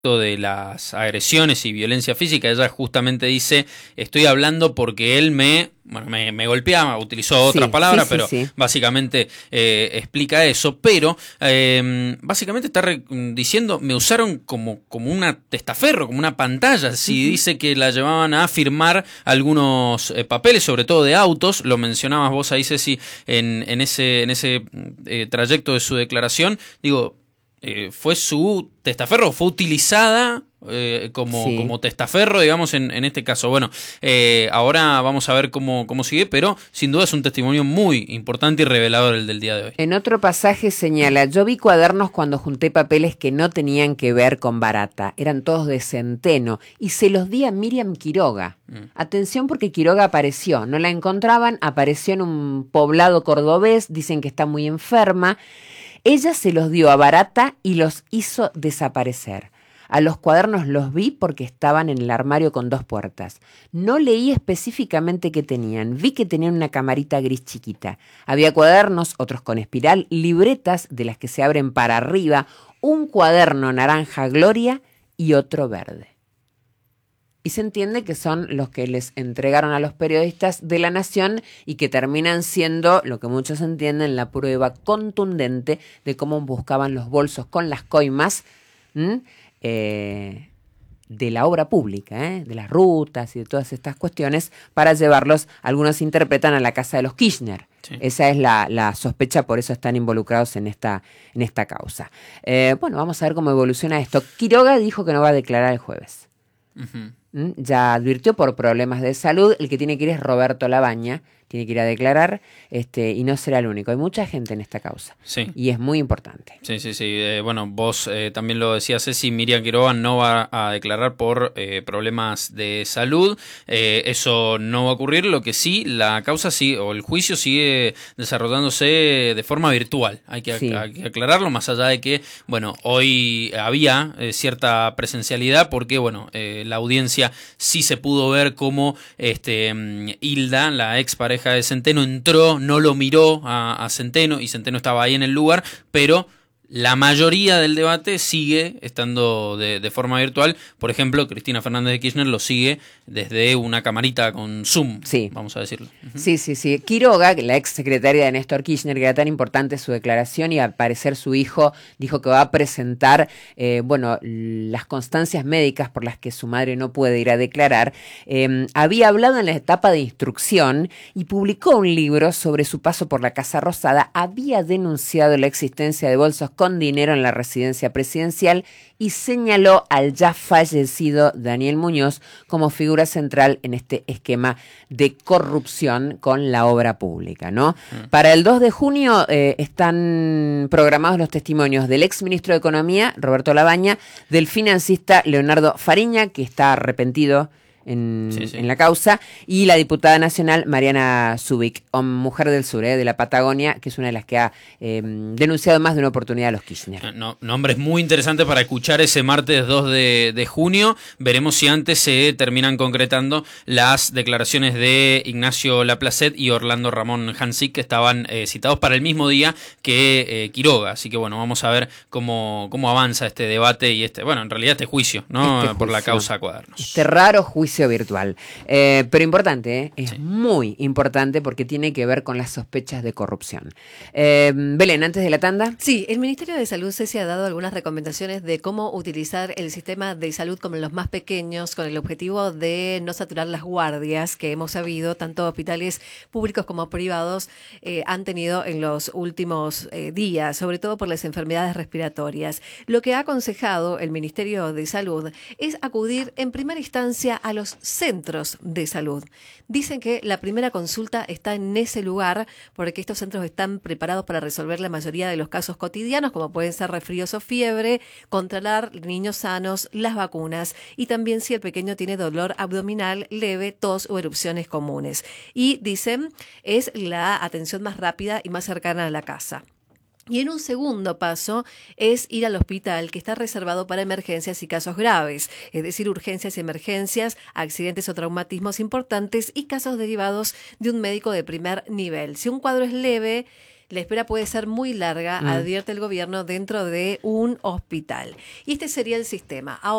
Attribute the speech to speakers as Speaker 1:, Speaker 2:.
Speaker 1: de las agresiones y violencia física. Ella justamente dice, estoy hablando porque él me golpeaba, utilizó otras palabras, pero básicamente explica eso, pero básicamente está diciendo, me usaron como una testaferro, como una pantalla. Si dice que la llevaban a firmar algunos papeles, sobre todo de autos, lo mencionabas vos ahí, Ceci, en ese trayecto de su declaración, digo, fue su testaferro, fue utilizada como testaferro, digamos, en este caso. Bueno, ahora vamos a ver cómo sigue, pero sin duda es un testimonio muy importante y revelador el del día de hoy.
Speaker 2: En otro pasaje señala, yo vi cuadernos cuando junté papeles que no tenían que ver con Barata, eran todos de Centeno, y se los di a Miriam Quiroga. Atención porque Quiroga apareció, no la encontraban, apareció en un poblado cordobés, dicen que está muy enferma. Ella se los dio a Barata y los hizo desaparecer. A los cuadernos los vi porque estaban en el armario con 2 puertas. No leí específicamente qué tenían. Vi que tenían una camarita gris chiquita. Había cuadernos, otros con espiral, libretas de las que se abren para arriba, un cuaderno naranja Gloria y otro verde. Y se entiende que son los que les entregaron a los periodistas de La Nación y que terminan siendo, lo que muchos entienden, la prueba contundente de cómo buscaban los bolsos con las coimas de la obra pública, de las rutas y de todas estas cuestiones, para llevarlos, algunos interpretan, a la casa de los Kirchner. Sí. Esa es la sospecha, por eso están involucrados en esta causa. Bueno, vamos a ver cómo evoluciona esto. Quiroga dijo que no va a declarar el jueves. Ya advirtió por problemas de salud. El que tiene que ir es Roberto Labaña, tiene que ir a declarar, y no será el único. Hay mucha gente en esta causa, y es muy importante.
Speaker 1: Sí. Bueno, vos también lo decías, Ceci, Miriam Quiroga no va a declarar por problemas de salud. Eso no va a ocurrir. Lo que sí, la causa sí, o el juicio sigue desarrollándose de forma virtual. Hay que aclararlo, más allá de que, bueno, hoy había cierta presencialidad, porque, bueno, la audiencia sí se pudo ver cómo Hilda, la ex pareja de Centeno, entró, no lo miró a Centeno, y Centeno estaba ahí en el lugar, pero la mayoría del debate sigue estando de forma virtual. Por ejemplo, Cristina Fernández de Kirchner lo sigue desde una camarita con Zoom, vamos a decirlo.
Speaker 2: Sí. Quiroga, la ex secretaria de Néstor Kirchner, que era tan importante su declaración, y al parecer su hijo dijo que va a presentar las constancias médicas por las que su madre no puede ir a declarar. Había hablado en la etapa de instrucción y publicó un libro sobre su paso por la Casa Rosada. Había denunciado la existencia de bolsos con dinero en la residencia presidencial y señaló al ya fallecido Daniel Muñoz como figura central en este esquema de corrupción con la obra pública, ¿no? Para el 2 de junio están programados los testimonios del ex ministro de Economía, Roberto Labaña, del financista Leonardo Fariña, que está arrepentido en la causa, y la diputada nacional Mariana Zubik, mujer del sur, de la Patagonia, que es una de las que ha denunciado más de una oportunidad a los Kirchner.
Speaker 1: Nombres muy interesantes para escuchar ese martes 2 de junio. Veremos si antes se terminan concretando las declaraciones de Ignacio Laplacet y Orlando Ramón Hansik, que estaban citados para el mismo día que Quiroga. Así que bueno, vamos a ver cómo avanza este debate y en realidad este juicio, ¿no? Por la causa Cuadernos.
Speaker 2: Este raro juicio virtual. Pero importante, es muy importante, porque tiene que ver con las sospechas de corrupción. Belén, antes de la tanda.
Speaker 3: Sí, el Ministerio de Salud se ha dado algunas recomendaciones de cómo utilizar el sistema de salud como los más pequeños, con el objetivo de no saturar las guardias que hemos sabido, tanto hospitales públicos como privados han tenido en los últimos días, sobre todo por las enfermedades respiratorias. Lo que ha aconsejado el Ministerio de Salud es acudir en primera instancia a los centros de salud. Dicen que la primera consulta está en ese lugar, porque estos centros están preparados para resolver la mayoría de los casos cotidianos, como pueden ser resfríos o fiebre, controlar niños sanos, las vacunas, y también si el pequeño tiene dolor abdominal leve, tos o erupciones comunes. Y dicen, es la atención más rápida y más cercana a la casa. Y en un segundo paso es ir al hospital, que está reservado para emergencias y casos graves, es decir, urgencias y emergencias, accidentes o traumatismos importantes y casos derivados de un médico de primer nivel. Si un cuadro es leve, La espera puede ser muy larga, advierte el gobierno, dentro de un hospital. Y este sería el sistema. Ahora,